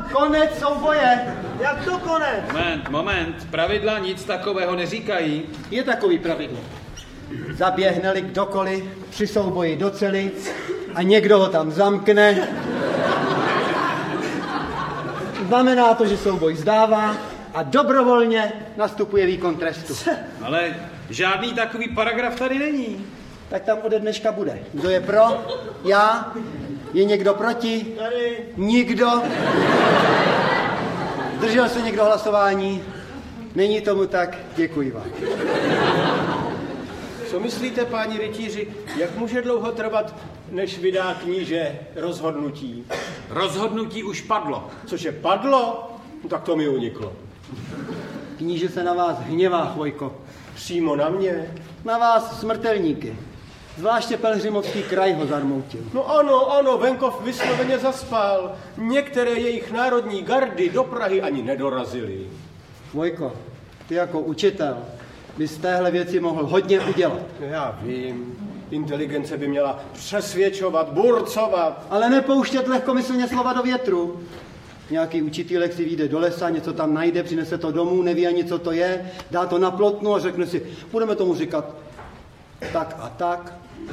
Konec souboje. Jak to konec? Moment. Pravidla nic takového neříkají. Je takový pravidlo. Zaběhne-li kdokoliv při souboji do cely a někdo ho tam zamkne, znamená to, že souboj zdává a dobrovolně nastupuje výkon trestu. Ale žádný takový paragraf tady není. Tak tam ode dneška bude. Kdo je pro? Já? Je někdo proti? Tady. Nikdo? Zdržel se někdo hlasování? Není tomu tak? Děkuji vám. Co myslíte, páni rytíři, jak může dlouho trvat, než vydá kníže rozhodnutí? Rozhodnutí už padlo. Cože padlo? No, tak to mi uniklo. Kníže se na vás hněvá, Chvojko. Přímo na mě? Na vás smrtelníky. Zvláště Pelhřimovský kraj ho zarmoutil. No ano, venkov vysloveně zaspal. Některé jejich národní gardy do Prahy ani nedorazily. Chvojko, ty jako učitel bys z téhle věci mohl hodně udělat. Já vím, inteligence by měla přesvědčovat, burcovat. Ale nepouštět lehkomyslně slova do větru. Nějaký učitýlek si vyjde do lesa, něco tam najde, přinese to domů, neví ani, co to je, dá to na plotnu a řekne si, budeme tomu říkat tak a tak.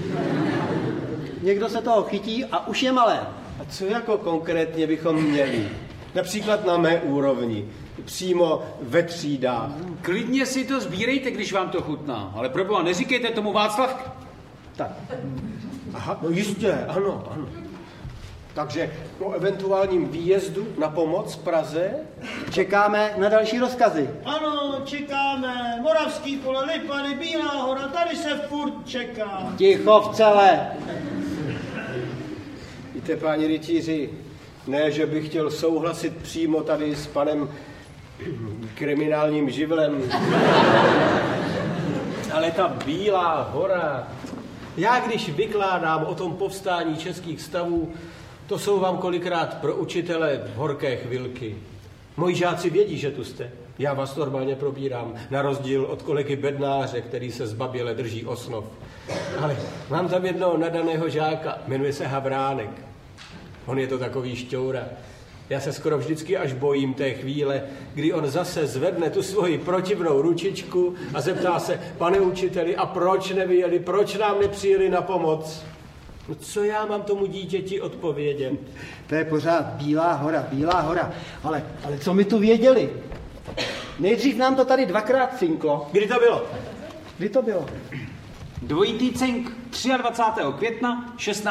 Někdo se toho chytí a už je malé. A co jako konkrétně bychom měli? Například na mé úrovni, přímo ve třídách. Klidně si to sbírejte, když vám to chutná. Ale proboha, neříkejte tomu Václav. Tak. Aha, no jistě, ano. Takže po eventuálním výjezdu na pomoc Praze? Čekáme na další rozkazy. Ano, čekáme. Moravský pole, Lipany, Bílá hora, tady se furt čeká. Ticho v celé. Víte, páni rytíři, ne, že bych chtěl souhlasit přímo tady s panem kriminálním živlem, ale ta Bílá hora, já když vykládám o tom povstání českých stavů, to jsou vám kolikrát pro učitele horké chvilky. Moji žáci vědí, že tu jste. Já vás normálně probírám, na rozdíl od kolegy Bednáře, který se zbaběle drží osnov. Ale mám tam jednoho nadaného žáka, jmenuje se Havránek. On je to takový šťoura. Já se skoro vždycky až bojím té chvíle, kdy on zase zvedne tu svoji protivnou ručičku a zeptá se, pane učiteli, a proč nevyjeli, proč nám nepřijeli na pomoc? No co já mám tomu dítěti odpovědět? To je pořád Bílá hora. Ale co my tu věděli? Nejdřív nám to tady dvakrát cinklo. Kdy to bylo? Kdy to bylo? Dvojitý cink 23. května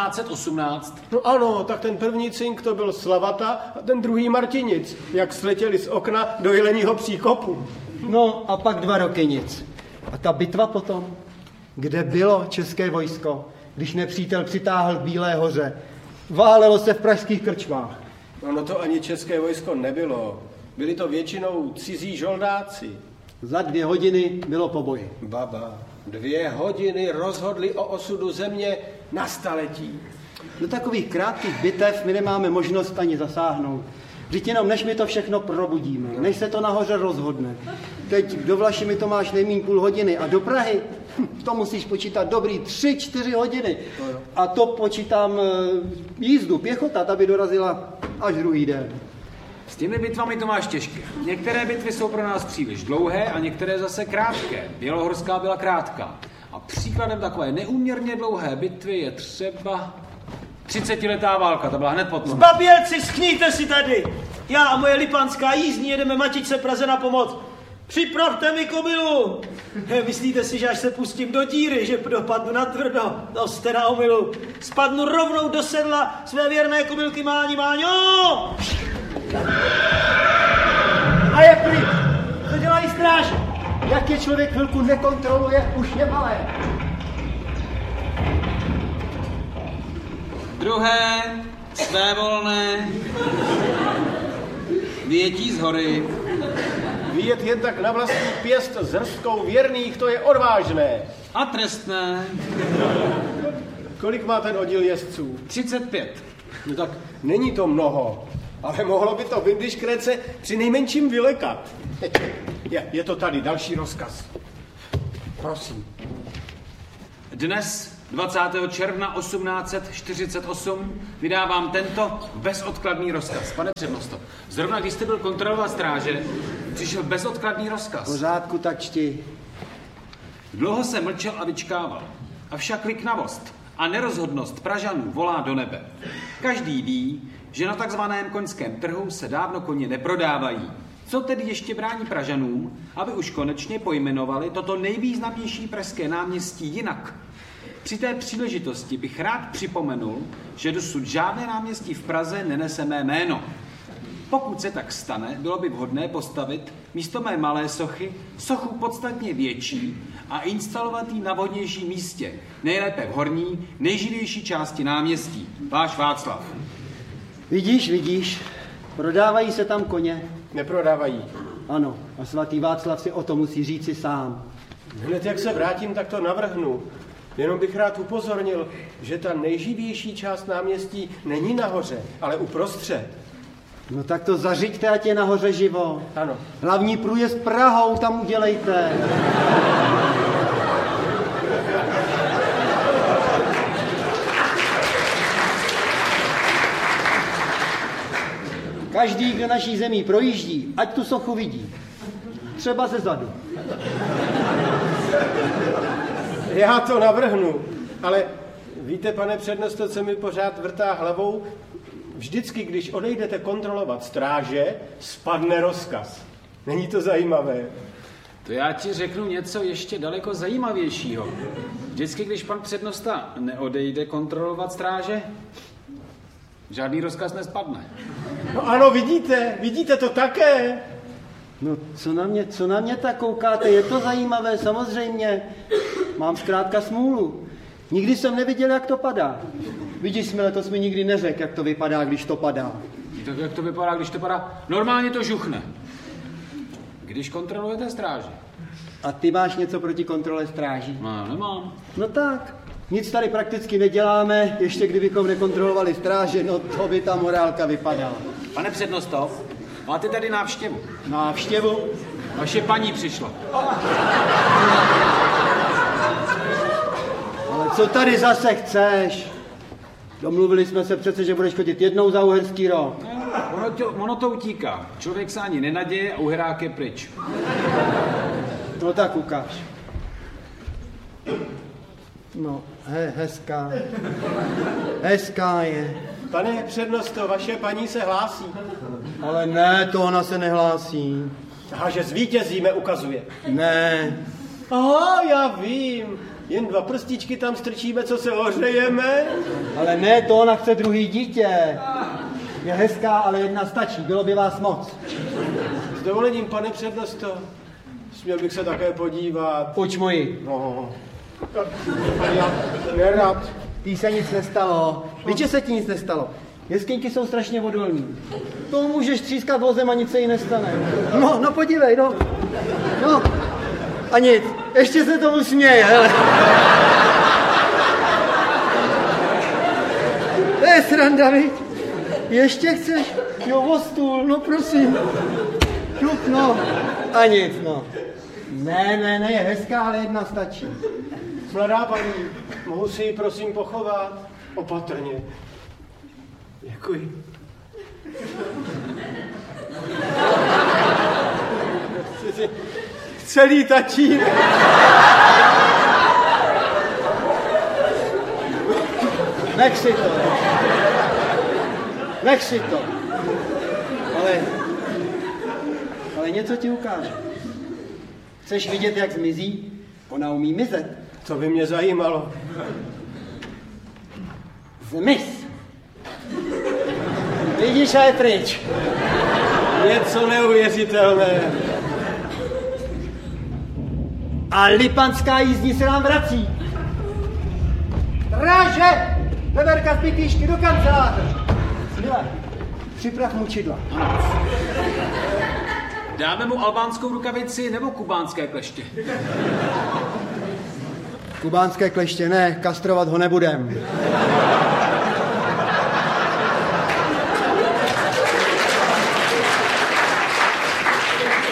1618. No ano, tak ten první cink to byl Slavata a ten druhý Martinic, jak sletěli z okna do Jeleního příkopu. No a pak 2 roky nic. A ta bitva potom? Kde bylo české vojsko, když nepřítel přitáhl k Bílé hoře? Válelo se v pražských krčmách. No to ani české vojsko nebylo. Byli to většinou cizí žoldáci. Za 2 hodiny bylo po boji. Baba, 2 hodiny rozhodli o osudu země na staletí. Do takových krátkých bitev my nemáme možnost ani zasáhnout. Vždyť jenom než my to všechno probudíme, než se to nahoře rozhodne. Teď do Vlašimi to máš nejméně půl hodiny a do Prahy to musíš počítat dobrý 3-4 hodiny. A to počítám jízdu, pěchota, ta by dorazila až druhý den. S těmi bitvami to máš těžké. Některé bitvy jsou pro nás příliš dlouhé a některé zase krátké. Bělohorská byla krátká. A příkladem takové neúměrně dlouhé bitvy je třeba 30letá válka, to byla hned potom. Zbabělci, schníte si tady! Já a moje lipanská jízdní jedeme Matičce Praze na pomoc. Připravte mi kobylu! Myslíte si, že až se pustím do díry, že dopadnu na tvrdo? To jste na omylu. Spadnu rovnou do sedla své věrné kobylky Máňo! A je klid! Co dělají stráže? Jak je člověk chvilku nekontroluje, už je malé. Druhé, svévolné, vyjetí z hory. Vyjet jen tak na vlastní pěst s hrstkou věrných, to je odvážné. A trestné. Kolik má ten oddíl jezdců? 35. No tak není to mnoho, ale mohlo by to Vindyškrece při nejmenším vylekat. Je to tady, další rozkaz. Prosím. Dnes 20. června 1848 vydávám tento bezodkladný rozkaz. Pane přednosto, zrovna když jste byl kontrolovat stráže, přišel bezodkladný rozkaz. V pořádku, tak čti. Dlouho jsem mlčel a vyčkával. Avšak liknavost a nerozhodnost Pražanů volá do nebe. Každý ví, že na takzvaném koňském trhu se dávno koně neprodávají. Co tedy ještě brání Pražanům, aby už konečně pojmenovali toto nejvýznamnější pražské náměstí jinak? Při té příležitosti bych rád připomenul, že dosud žádné náměstí v Praze nenese mé jméno. Pokud se tak stane, bylo by vhodné postavit místo mé malé sochy sochu podstatně větší a instalovat ji na vhodnějším místě, nejlépe v horní, nejživější části náměstí. Váš Václav. Vidíš, prodávají se tam koně. Neprodávají. Ano, a svatý Václav si o to musí říci sám. Hned jak se vrátím, tak to navrhnu. Jenom bych rád upozornil, že ta nejživější část náměstí není nahoře, ale uprostřed. No tak to zařiďte, ať je nahoře živo. Ano. Hlavní průjezd Prahou tam udělejte. Každý, kdo naší zemí projíždí, ať tu sochu vidí. Třeba ze zadu. Já to navrhnu, ale víte, pane přednosto, co mi pořád vrtá hlavou? Vždycky, když odejdete kontrolovat stráže, spadne rozkaz. Není to zajímavé? To já ti řeknu něco ještě daleko zajímavějšího. Vždycky, když pan přednosta neodejde kontrolovat stráže, žádný rozkaz nespadne. No ano, vidíte to také. No, co na mě tak koukáte? Je to zajímavé, samozřejmě. Mám zkrátka smůlu. Nikdy jsem neviděl, jak to padá. Vidíš, Smile, to jsi mi nikdy neřekl, jak to vypadá, když to padá. Tak jak to vypadá, když to padá? Normálně to žuchne. Když kontrolujete stráže. A ty máš něco proti kontrole stráží? No, nemám. No tak, nic tady prakticky neděláme, ještě kdybychom nekontrolovali stráže, no to by ta morálka vypadala. Pane přednosto, máte tady návštěvu. Návštěvu? Vaše paní přišla. Ale co tady zase chceš? Domluvili jsme se přece, že budeš chodit jednou za Uherský Roh. Ono to utíká. Člověk se ani nenaděje a uherák je pryč. No tak ukáž. No, hezká je. Pane přednosto, vaše paní se hlásí. Ale ne, to ona se nehlásí. Aha, že zvítězíme, ukazuje. Ne. Aha, já vím. Jen 2 prstíčky tam strčíme, co se ohřejeme. Ale ne, to ona chce druhý dítě. Je hezká, ale jedna stačí, bylo by vás moc. S dovolením, pane přednosto, směl bych se také podívat. Pojď moji. No, ale já nerad. Tý se nic nestalo. Víš, že se ti nic nestalo? Jeskyňky jsou strašně odolní. To můžeš třískat vozem a nic se jí nestane. No podívej, no. No. A nic. Ještě se tomu směje, hele. To je sranda, viď? Ještě chceš? Jo, o stůl, no prosím. Šup, no. A nic, no. Ne, je hezká, ale jedna stačí. Mladá paní, mohu si ji prosím pochovat? Opatrně. Děkuji. Celý tačín. Nech si to. Ale něco ti ukážu. Chceš vidět, jak zmizí? Ona umí mizet. To by mě zajímalo. Zmiz. Vidíš, a je pryč. Něco neuvěřitelné. A lipanská jízdní se nám vrací. Stráže! Veverka z Pitýšky do kanceláře. Smile, připrav mučidla. Dáme mu albánskou rukavici nebo kubánské kleště? Kubánské kleště ne, kastrovat ho nebudem.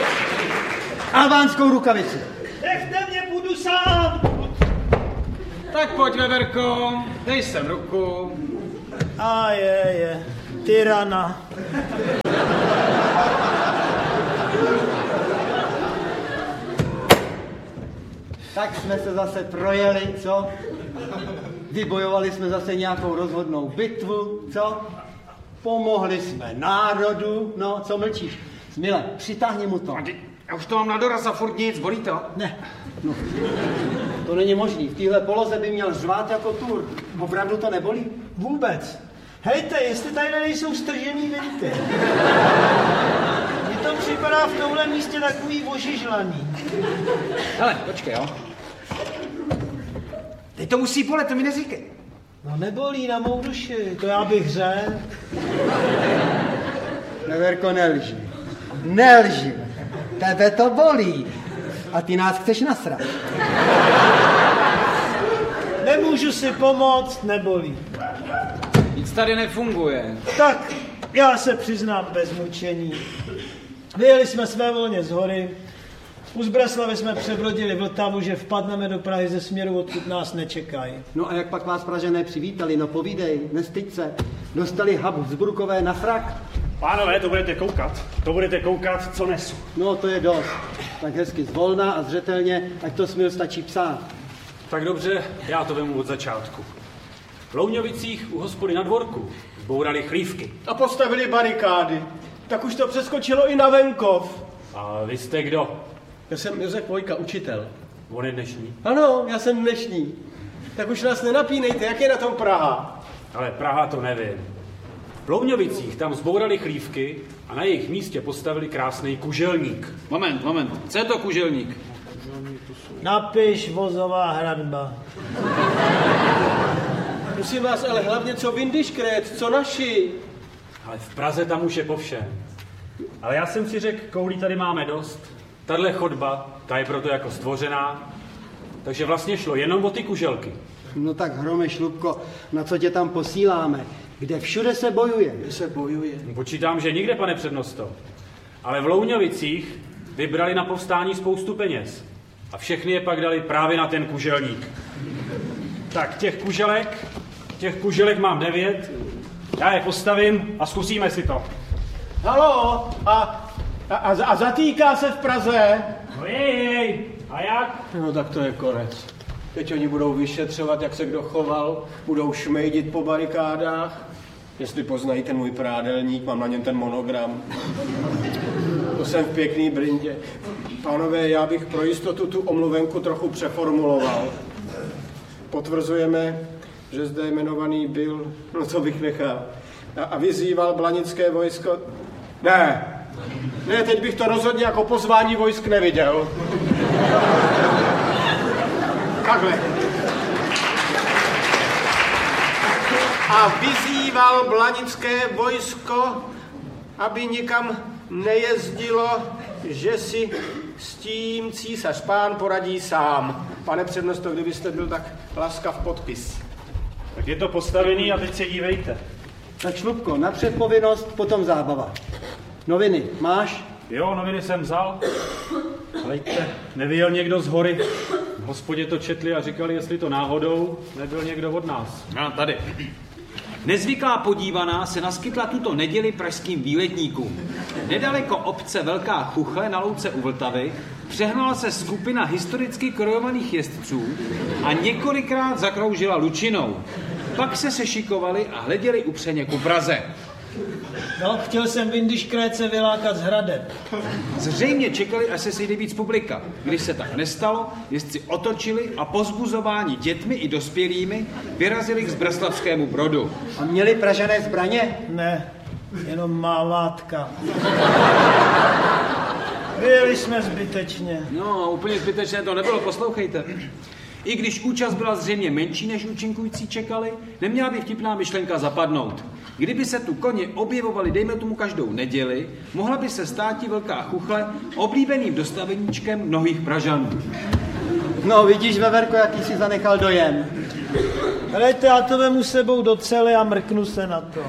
Albánskou rukavici. Nechte mě, budu sám. Tak pojď, Veverko, dej sem ruku. A je, tyrana. Tak jsme se zase projeli, co? Vybojovali jsme zase nějakou rozhodnou bitvu, co? Pomohli jsme národu, no, co mlčíš? Smile, přitáhni mu to. Já už to mám na doraz a furt nic, bolí to? Ne, no, to není možný. V téhle poloze by měl řvát jako tur. Opravdu to nebolí? Vůbec. Hejte, jestli tady nejsou stržený venty. Mně to připadá v tomhle místě takový ožižlaný. Hele, počkej, jo. Teď to musí bolet, to mi neříkej. No nebolí na mou duši, to já bych řekl. Veverko, nelži. Nelži. Tebe to bolí. A ty nás chceš nasrat. Nemůžu si pomoct, nebolí. Nic tady nefunguje. Tak, já se přiznám bez mučení. Vyjeli jsme svévolně z hory. U Zbraslavy jsme přebrodili Vltavu, že vpadneme do Prahy ze směru, odkud nás nečekají. No a jak pak vás Pražané přivítali? No povídej, nestyď se. Dostali Habsburkové na frak? Pánové, to budete koukat, co nesu. No to je dost. Tak hezky zvolna a zřetelně, ať to Smil stačí psát. Tak dobře, já to vemu od začátku. V Louňovicích u hospody na dvorku zbourali chlívky. A postavili barikády. Tak už to přeskočilo i na venkov. A vy jste kdo? Já jsem Josef Vojka, učitel. On je dnešní. Ano, já jsem dnešní. Tak už nás nenapínejte, jak je na tom Praha? Ale Praha to nevím. V Louňovicích tam zbourali chlívky a na jejich místě postavili krásný kuželník. Moment. Co je to kuželník? Napiš vozová hradba. Prosím vás, ale hlavně co Windischkret, co naši. Ale v Praze tam už je po všem. Ale já jsem si řekl, koulí tady máme dost. Tahle chodba, ta je proto jako stvořená. Takže vlastně šlo jenom o ty kuželky. No tak Hrome, Šlupko, na co tě tam posíláme? Kde všude se bojuje? Kde se bojuje? Počítám, že nikde, pane přednosto. Ale v Louňovicích vybrali na povstání spoustu peněz. A všechny je pak dali právě na ten kuželník. Tak těch kuželek mám 9. Já je postavím a zkusíme si to. Halo, a zatýká se v Praze? No jej, a jak? No tak to je konec. Teď oni budou vyšetřovat, jak se kdo choval, budou šmejdit po barikádách. Jestli poznají ten můj prádelník, mám na něm ten monogram. To jsem v pěkný brindě. Pánové, já bych pro jistotu tu omluvenku trochu přeformuloval. Potvrzujeme, že zde jmenovaný byl, no to bych nechal, a vyzýval blanické vojsko. Ne, teď bych to rozhodně jako pozvání vojsk neviděl. Takhle. A vyzýval blanické vojsko, aby nikam nejezdilo, že si s tím císař pán poradí sám. Pane přednosto, kdybyste byl tak laskav podpis. Tak je to postavený a teď se dívejte. Tak Šlupko, napřed povinnost, potom zábava. Noviny máš? Jo, noviny jsem vzal. Hleďte, nevyjel někdo z hory. V hospodě to četli a říkali, jestli to náhodou nebyl někdo od nás. No, tady. Nezvyklá podívaná se naskytla tuto neděli pražským výletníkům. Nedaleko obce Velká Chuchle na louce u Vltavy přehnala se skupina historicky krojovaných jezdců a několikrát zakroužila Lučinou. Pak se sešikovali a hleděli upřeně ku Praze. No, chtěl jsem Windischkrétce vylákat z hradeb. Zřejmě čekali, až se sejde víc publika. Když se tak nestalo, jezdci otočili a pozbuzováni dětmi i dospělými vyrazili k Zbraslavskému Brodu. A měli Pražané zbraně? Ne, jenom mávátka. Vyjeli jsme zbytečně. No, úplně zbytečné to nebylo, poslouchejte. I když účast byla zřejmě menší, než účinkující čekali, neměla by vtipná myšlenka zapadnout. Kdyby se tu koně objevovali, dejme tomu každou neděli, mohla by se státi Velká Chuchle oblíbeným dostaveníčkem mnohých Pražanů. No vidíš, Veverko, jaký si zanechal dojem. Helejte, já to vemu sebou do cely a mrknu se na to.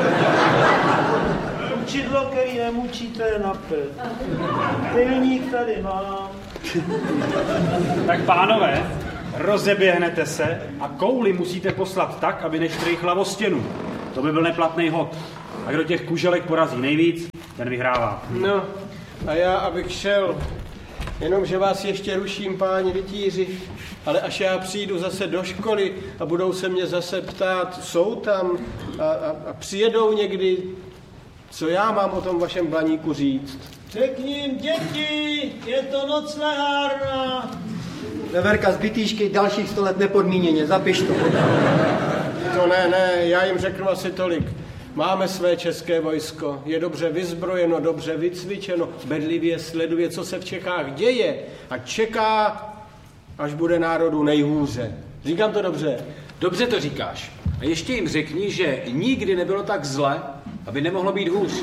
Učidlo, který nemučíte, je napil. Pilník tady mám. Tak pánové, Rozeběhnete se a kouli musíte poslat tak, aby neštrýchla o stěnu. To by byl neplatný hod. A kdo těch kuželek porazí nejvíc, ten vyhrává. No, a já, abych šel, jenomže vás ještě ruším, páni rytíři, ale až já přijdu zase do školy a budou se mě zase ptát, jsou tam a přijedou někdy, co já mám o tom vašem Blaníku říct. Řekni jim, děti, je to noclehárna. Leverka z Bytýšky dalších 100 let nepodmíněně, zapiš to. To ne, já jim řeknu asi tolik. Máme své české vojsko, je dobře vyzbrojeno, dobře vycvičeno, bedlivě sleduje, co se v Čechách děje a čeká, až bude národu nejhůře. Říkám to dobře? Dobře to říkáš. A ještě jim řekni, že nikdy nebylo tak zle, aby nemohlo být hůř.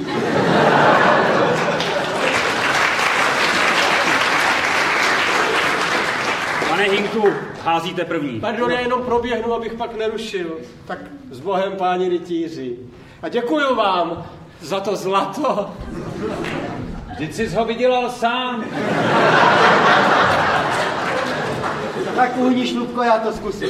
Pane Hinku, házíte první. Pardon, já jenom proběhnu, abych pak nerušil. Tak s Bohem, páni rytíři. A děkuju vám za to zlato. Vždyť jsi ho vydělal sám. Tak uhni, Šlupko, já to zkusím.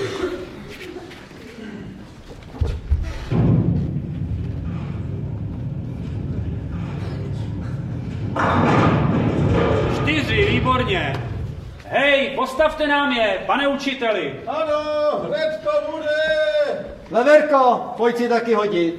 Čtyři, výborně. Hej, postavte nám je, pane učiteli. Ano, hned to bude. Leverko, pojď si taky hodit.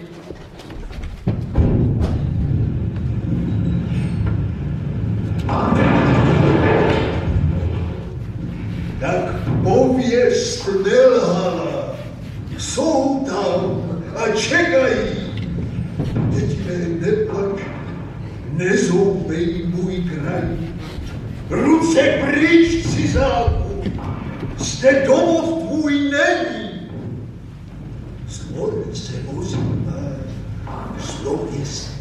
Tak pověst nelhala, jsou tam a čekají. Teď neplač, nezoubej můj kraj. Ruce pryč, cizáku, zde domov tvůj není. Zbor se ozývá, zlo je